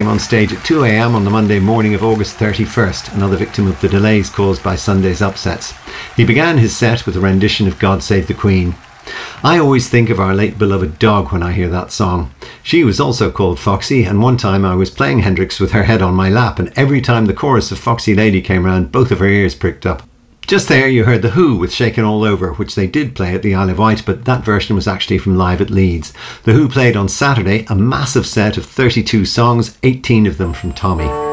came on stage at 2 a.m. on the Monday morning of August 31st, another victim of the delays caused by Sunday's upsets. He began his set with a rendition of God Save the Queen. I always think of our late beloved dog when I hear that song. She was also called Foxy, and one time I was playing Hendrix with her head on my lap, and every time the chorus of Foxy Lady came round, both of her ears pricked up. Just there you heard The Who with Shakin' All Over, which they did play at the Isle of Wight, but that version was actually from Live at Leeds. The Who played on Saturday a massive set of 32 songs, 18 of them from Tommy.